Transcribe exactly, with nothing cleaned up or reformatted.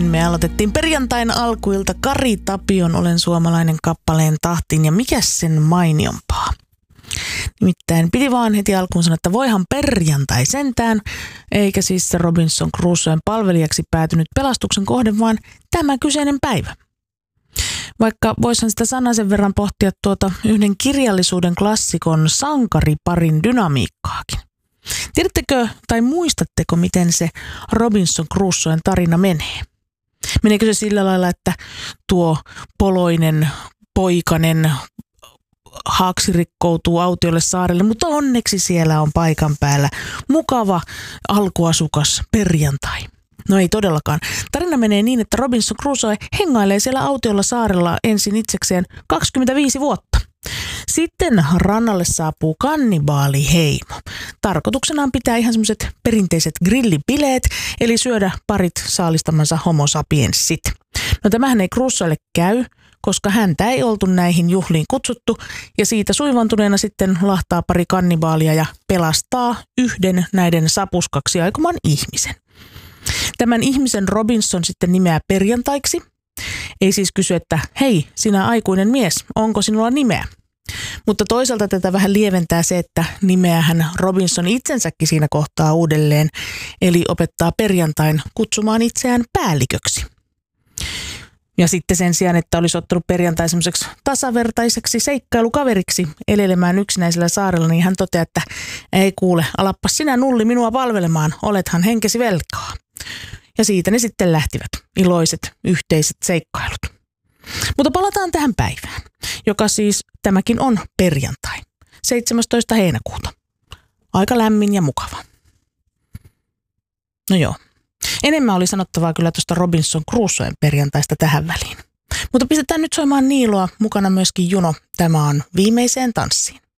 me aloitettiin perjantain alkuilta Kari Tapion Olen suomalainen kappaleen tahtiin ja mikäs sen mainiompaa. Nimittäin piti vaan heti alkuun sanoa, että voihan perjantai sentään, eikä siis se Robinson Crusoen palvelijaksi päätynyt pelastuksen kohde, vaan tämä kyseinen päivä. Vaikka voisin sitä sanaa sen verran pohtia tuota yhden kirjallisuuden klassikon sankariparin dynamiikkaakin. Tiedättekö tai muistatteko, miten se Robinson Crusoen tarina menee? Meneekö se sillä lailla, että tuo poloinen poikanen haaksi rikkoutuu autiolle saarelle, mutta onneksi siellä on paikan päällä mukava alkuasukas perjantai. No ei todellakaan. Tarina menee niin, että Robinson Crusoe hengailee siellä autiolla saarella ensin itsekseen kaksikymmentäviisi vuotta. Sitten rannalle saapuu kannibaaliheimo. Tarkoituksena on pitää ihan semmoiset perinteiset grillibileet, eli syödä parit saalistamansa homo sapiensit. No tämähän ei Crusoelle käy, koska häntä ei oltu näihin juhliin kutsuttu, ja siitä suivantuneena sitten lahtaa pari kannibaalia ja pelastaa yhden näiden sapuskaksi aikoman ihmisen. Tämän ihmisen Robinson sitten nimeää perjantaiksi. Ei siis kysy, että hei, sinä aikuinen mies, onko sinulla nimeä? Mutta toisaalta tätä vähän lieventää se, että nimeähän Robinson itsensäkin siinä kohtaa uudelleen, eli opettaa perjantain kutsumaan itseään päälliköksi. Ja sitten sen sijaan, että olisi ottanut perjantai semmoiseksi tasavertaiseksi seikkailukaveriksi elelemään yksinäisellä saarella, niin hän toteaa, että ei kuule, alappas sinä nulli minua palvelemaan, olethan henkesi velkaa. Ja siitä ne sitten lähtivät, iloiset yhteiset seikkailut. Mutta palataan tähän päivään, joka siis tämäkin on perjantai, seitsemästoista heinäkuuta. Aika lämmin ja mukava. No joo. Enemmän oli sanottavaa kyllä tuosta Robinson Crusoen perjantaista tähän väliin. Mutta pistetään nyt soimaan Niiloa, mukana myöskin Juno. Tämä on Viimeiseen tanssiin.